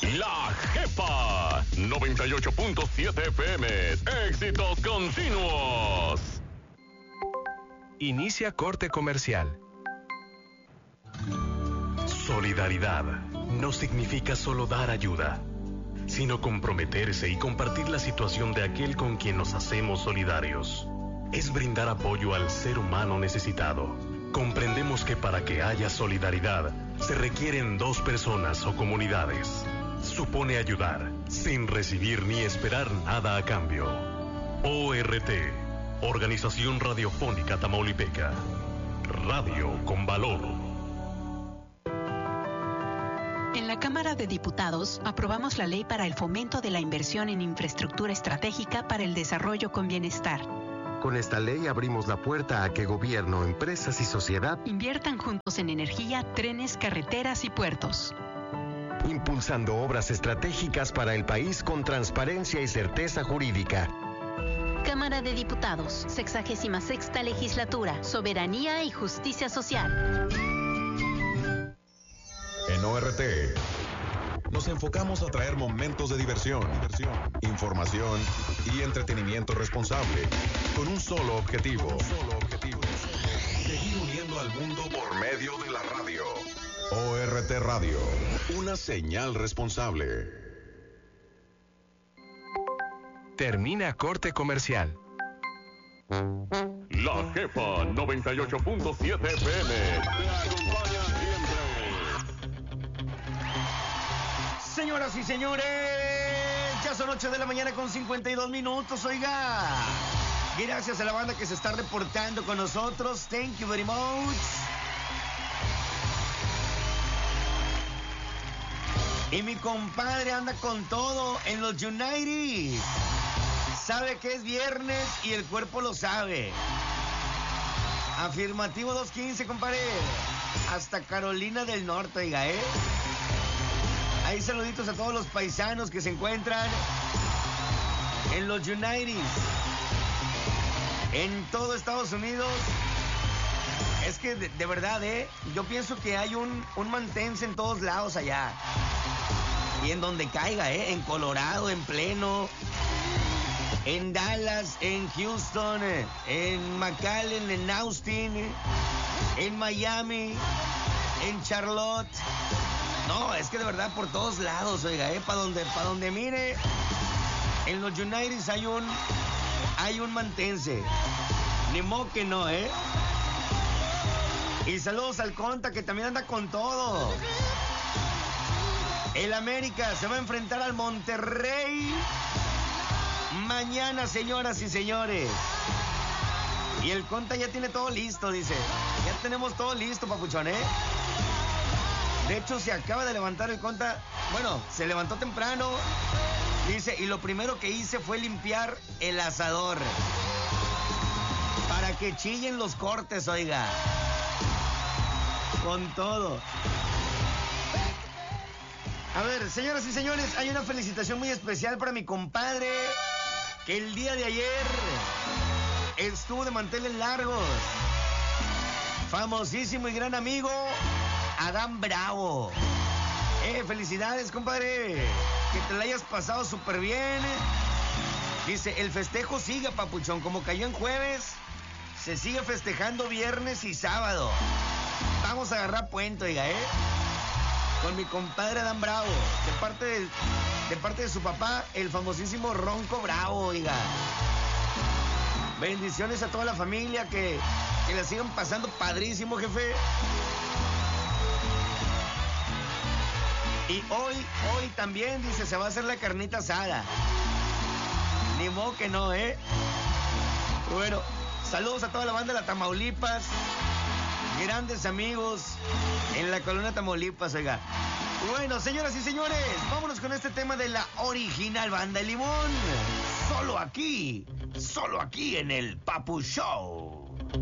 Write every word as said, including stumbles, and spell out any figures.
La Jefa noventa y ocho punto siete F M. Éxitos continuos. Inicia corte comercial. Solidaridad no significa solo dar ayuda, sino comprometerse y compartir la situación de aquel con quien nos hacemos solidarios. Es brindar apoyo al ser humano necesitado. Comprendemos que para que haya solidaridad, se requieren dos personas o comunidades. Supone ayudar, sin recibir ni esperar nada a cambio. O R T, Organización Radiofónica Tamaulipeca. Radio con valor. En la Cámara de Diputados aprobamos la ley para el fomento de la inversión en infraestructura estratégica para el desarrollo con bienestar. Con esta ley abrimos la puerta a que gobierno, empresas y sociedad inviertan juntos en energía, trenes, carreteras y puertos. Impulsando obras estratégicas para el país con transparencia y certeza jurídica. Cámara de Diputados, sexagésima sexta legislatura, soberanía y justicia social. En O R T nos enfocamos a traer momentos de diversión, diversión, información y entretenimiento responsable, con un solo objetivo, un solo objetivo, seguir uniendo al mundo por medio de la radio. O R T Radio, una señal responsable. Termina corte comercial. La Jefa noventa y ocho punto siete F M. Te acompaña siempre. Señoras y señores, ya son ocho de la mañana con cincuenta y dos minutos, oiga. Gracias a la banda que se está reportando con nosotros. Thank you very much. Y mi compadre anda con todo en los United. Sabe que es viernes y el cuerpo lo sabe. Afirmativo dos quince, compadre. Hasta Carolina del Norte, oiga, ¿eh? Ahí saluditos a todos los paisanos que se encuentran en los United, en todo Estados Unidos. Es que de, de verdad, ¿eh? Yo pienso que hay un, un mantense en todos lados allá. Y en donde caiga, ¿eh? En Colorado, en Pleno, en Dallas, en Houston, en McAllen, en Austin, en Miami, en Charlotte. No, es que de verdad por todos lados, oiga, ¿eh? Para donde, para donde mire, en los United hay un, hay un mantense. Ni modo que no, ¿eh? Y saludos al Conta, que también anda con todo. El América se va a enfrentar al Monterrey mañana, señoras y señores. Y el Conta ya tiene todo listo, dice. Ya tenemos todo listo, papuchón, ¿eh? De hecho, se acaba de levantar el Conta. Bueno, se levantó temprano. Dice, y lo primero que hice fue limpiar el asador. Para que chillen los cortes, oiga. Con todo. A ver, señoras y señores, hay una felicitación muy especial para mi compadre, que el día de ayer estuvo de manteles largos. Famosísimo y gran amigo, Adán Bravo. Eh, felicidades, compadre. Que te la hayas pasado súper bien. Dice, el festejo sigue, papuchón. Como cayó en jueves, se sigue festejando viernes y sábado. Vamos a agarrar puente, oiga, ¿eh? Con mi compadre Adán Bravo. De parte de, de parte de su papá, el famosísimo Ronco Bravo, oiga. Bendiciones a toda la familia, que, que la sigan pasando padrísimo, jefe. Y hoy, hoy también, dice, se va a hacer la carnita asada. Ni modo que no, ¿eh? Bueno, saludos a toda la banda de la Tamaulipas. Grandes amigos en la colonia Tamaulipas, oiga. Bueno, señoras y señores, vámonos con este tema de la original Banda El Limón. Solo aquí, solo aquí en el Papu Show.